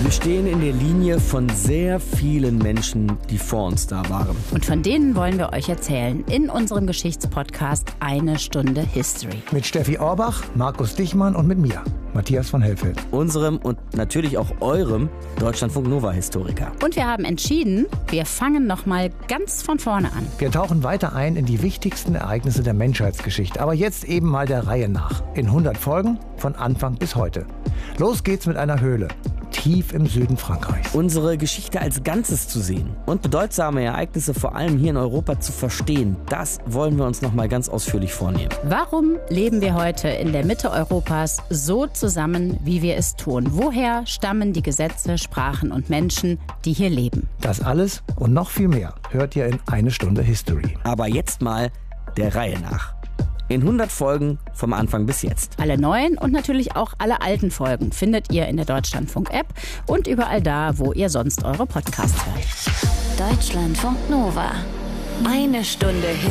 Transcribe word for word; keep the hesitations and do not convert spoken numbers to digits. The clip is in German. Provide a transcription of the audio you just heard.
Wir stehen in der Linie von sehr vielen Menschen, die vor uns da waren. Und von denen wollen wir euch erzählen in unserem Geschichtspodcast Eine Stunde History. Mit Steffi Orbach, Markus Dichmann und mit mir, Matthias von Hellfeld. Unserem und natürlich auch eurem Deutschlandfunk-Nova-Historiker. Und wir haben entschieden, wir fangen nochmal ganz von vorne an. Wir tauchen weiter ein in die wichtigsten Ereignisse der Menschheitsgeschichte. Aber jetzt eben mal der Reihe nach. In hundert Folgen, von Anfang bis heute. Los geht's mit einer Höhle. Tief im Süden Frankreichs. Unsere Geschichte als Ganzes zu sehen und bedeutsame Ereignisse vor allem hier in Europa zu verstehen, das wollen wir uns noch mal ganz ausführlich vornehmen. Warum leben wir heute in der Mitte Europas so zusammen, wie wir es tun? Woher stammen die Gesetze, Sprachen und Menschen, die hier leben? Das alles und noch viel mehr hört ihr in Eine Stunde History. Aber jetzt mal der Reihe nach. In hundert Folgen vom Anfang bis jetzt. Alle neuen und natürlich auch alle alten Folgen findet ihr in der Deutschlandfunk-App und überall da, wo ihr sonst eure Podcasts hört. Deutschlandfunk Nova. Eine Stunde History.